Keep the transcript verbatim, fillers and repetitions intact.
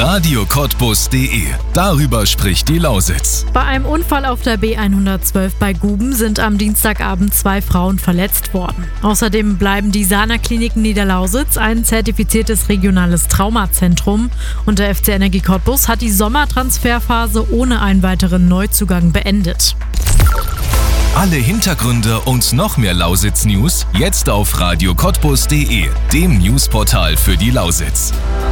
radio cottbus punkt de. Darüber spricht die Lausitz. Bei einem Unfall auf der B hundertzwölf bei Guben sind am Dienstagabend zwei Frauen verletzt worden. Außerdem bleiben die Sana Kliniken Niederlausitz ein zertifiziertes regionales Traumazentrum und der F C Energie Cottbus hat die Sommertransferphase ohne einen weiteren Neuzugang beendet. Alle Hintergründe und noch mehr Lausitz-News jetzt auf radio cottbus punkt de, dem Newsportal für die Lausitz.